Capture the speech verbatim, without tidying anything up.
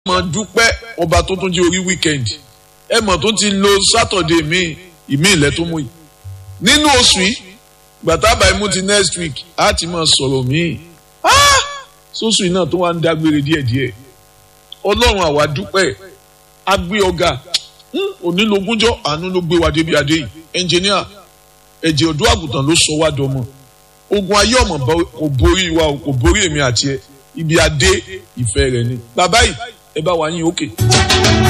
mọ̀ dúpẹ́ ọba tó tún jẹ́ orí wíkẹ́ndì ẹ mọ̀ tó ti lo sátọ̀dé mi ìmí ilẹ̀ tó mú yìí nínú oṣù yìí gbàtàbà imú ti next week á ti máa sọ̀rọ̀ míì sóṣù yìí náà tó wá ń dágbére díẹ̀díẹ̀ ọlọ́run àwa dúpẹ́ agbé ọ̀gá onílogúnjọ́ àánú ló gbé wa débi adé yìí ẹnjìníà ẹ̀jẹ̀ ọ̀dọ́ àgùntàn ló sọ wá dọmọ ogun ayé ọmọ kò borí wa o kò borí èmi àti ẹ ibi adé ìfẹ́ rẹ̀ ni bàbá yìí ẹ bá wa yín òkè.